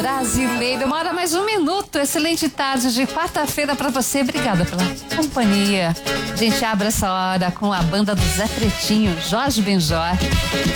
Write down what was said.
brasileiro. 1h mais 1 minuto. Excelente tarde de quarta-feira pra você. Obrigada pela companhia. A gente abre essa hora com a banda do Zé Pretinho, Jorge Benjor.